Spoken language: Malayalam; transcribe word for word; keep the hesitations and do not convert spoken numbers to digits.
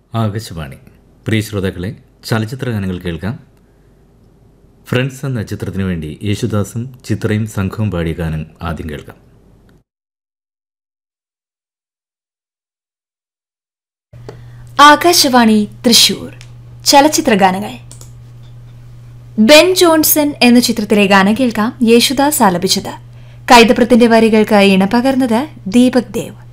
ആകാശവാണി. പ്രിയ ശ്രോതാക്കളെ, ചലച്ചിത്ര ഗാനങ്ങൾ കേൾക്കാം. ഫ്രണ്ട്സ് എന്ന ചിത്രത്തിനു വേണ്ടി യേശുദാസും ചിത്രയും സംഘവും പാടിയ ഗാനം ആദ്യം കേൾക്കാം. ആകാശവാണി തൃശൂർ ചലച്ചിത്ര ഗാനങ്ങൾ. ബെൻ ജോൺസൺ എന്ന ചിത്രത്തിലെ ഗാനം കേൾക്കാം. യേശുദാസ് ആലപിച്ചത്. കൈതപ്രത്തിന്റെ വരികൾക്ക് ഇണപകർന്നത് ദീപക് ദേവ്.